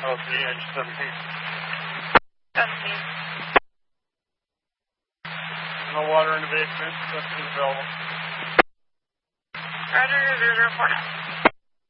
Oh, 3 inch 17. 17. No water in the basement. That's available. Roger, 004.